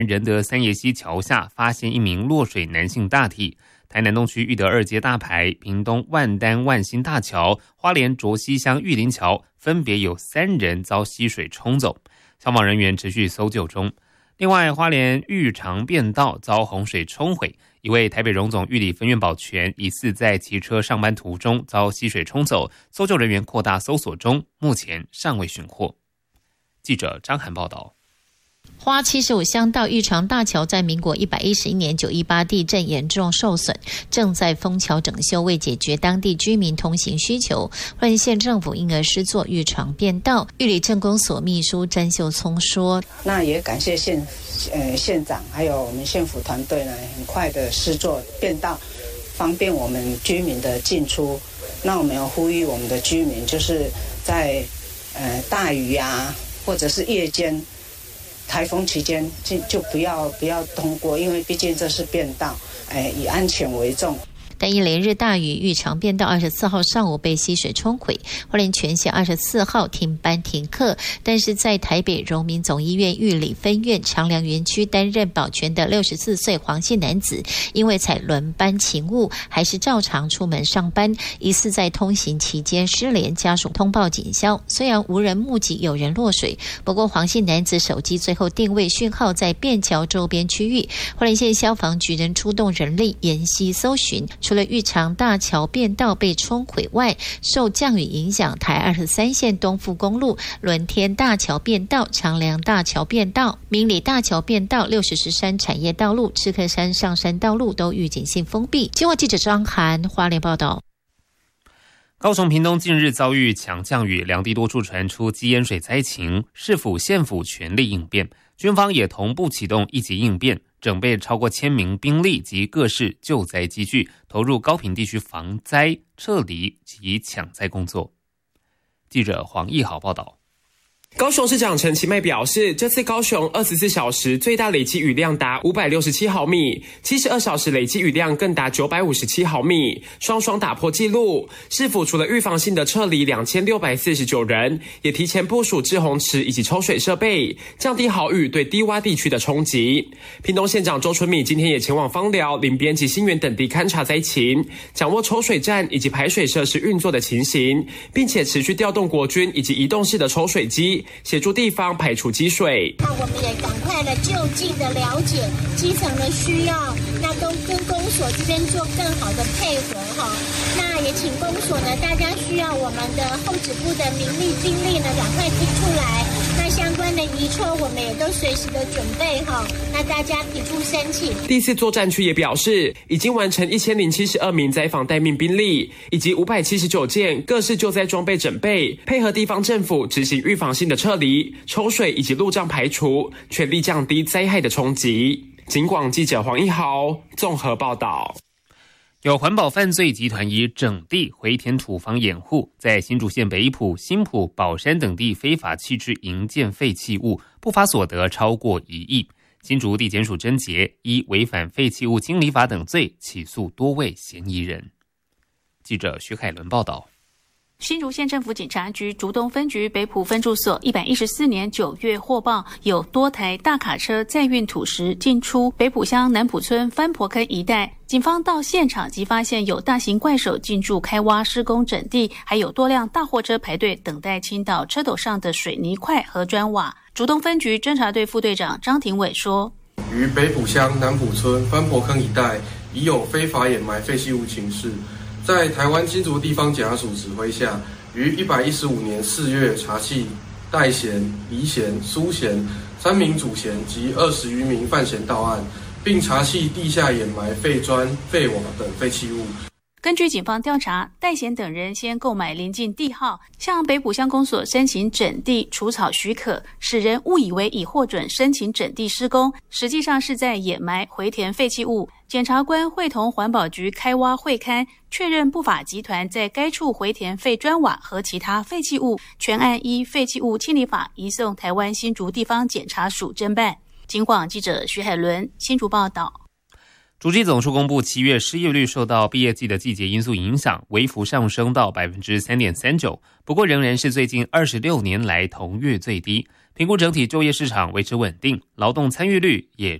仁德三叶溪桥下发现一名落水男性大体。台南东区裕德二街大排、屏东万丹万兴大桥、花莲卓溪乡玉林桥分别有3人遭溪水冲走，消防人员持续搜救中。另外，花莲玉长便道遭洪水冲毁，一位台北荣总玉里分院保全疑似在骑车上班途中遭溪水冲走，搜救人员扩大搜索中，目前尚未寻获。记者张涵报道。 花75乡道玉长大桥在民国111年918地震严重受损，正在封桥整修，为解决当地居民通行需求，花莲县政府因而施作玉长便道。玉里镇公所秘书詹秀聪说：“ 那也感谢县长还有我们县府团队呢，很快的施作便道，方便我们居民的进出。那我们要呼吁我们的居民，就是在大雨啊，或者是夜间。”台风期间就不要通过，因为毕竟这是便道，以安全为重。 但因连日大雨，玉长便道24号上午被溪水冲毁，花莲全县24号停班停课。但是在台北荣民总医院玉里分院长良园区担任保全的64岁黄姓男子，因为采轮班勤务，还是照常出门上班，疑似在通行期间失联，家属通报警消。虽然无人目击有人落水，不过黄姓男子手机最后定位讯号在便桥周边区域，花莲县消防局仍出动人力沿溪搜寻。除了玉长大桥便道被冲毁外，受降雨影响，台23线东富公路、伦天大桥便道、长良大桥便道、明里大桥便道、60石山产业道路、赤科山上山道路都预警性封闭。经过记者张涵花莲报道。 高雄屏东近日遭遇强降雨，两地多处传出积淹水灾情，市府县府全力应变，军方也同步启动一级应变，整备超过1000名兵力及各式救灾机具，投入高屏地区防灾、撤离及抢灾工作。记者黄义豪报道。 高雄市长陈其迈表示，这次高雄24小时最大累积雨量达567毫米，72小时累积雨量更达957毫米，双打破纪录。市府除了预防性的撤离2649人，也提前部署滞洪池以及抽水设备，降低豪雨对低洼地区的冲击。屏东县长周春米今天也前往枋寮、林边及新园等地勘察灾情，掌握抽水站以及排水设施运作的情形，并且持续调动国军以及移动式的抽水机，协助地方排除积水。 那我们也赶快的就近的了解基层的需要，那跟公所之间做更好的配合哈。那也请公所呢，大家需要我们的后指部的民力精力呢，赶快提出来。那相关的移抽我们也都随时的准备哈。那大家提出申请。 第4作战区也表示，已经完成1072名灾防待命兵力，以及579件各式救灾装备整备，配合地方政府执行预防性的撤离、抽水以及路障排除，全力降低灾害的冲击。警广记者黄一豪综合报道。 有环保犯罪集团以整地回填土方掩护，在新竹县北埔、新埔、宝山等地非法弃置营建废弃物，不法所得超过1亿。新竹地检署侦结，依违反废弃物清理法等罪起诉多位嫌疑人。记者徐海伦报道。 新竹县政府警察局竹东分局北埔分驻所114年9月获报，有多台大卡车载运土石进出北埔乡南埔村番婆坑一带。警方到现场即发现有大型怪手进驻开挖施工整地，还有多辆大货车排队等待倾倒车斗上的水泥块和砖瓦。竹东分局侦查队副队长张廷伟说， 于北埔乡南埔村番婆坑一带已有非法掩埋废弃物情事，在台湾新竹地方检察署指挥下，于115年4月查缉戴嫌、黎嫌、苏嫌3名主嫌及20余名犯嫌到案，并查缉地下掩埋废砖、废瓦等废弃物。 根据警方调查，戴贤等人先购买邻近地号，向北埔乡公所申请整地除草许可，使人误以为已获准申请整地施工，实际上是在掩埋回填废弃物。检察官会同环保局开挖会勘，确认不法集团在该处回填废砖瓦和其他废弃物，全案依废弃物清理法移送台湾新竹地方检察署侦办。警广记者徐海伦新竹报道。 主计总处公布7月失业率受到毕业季的季节因素影响，微幅上升到 3.39%， 不过仍然是最近26年来同月最低。评估整体就业市场维持稳定，劳动参与率也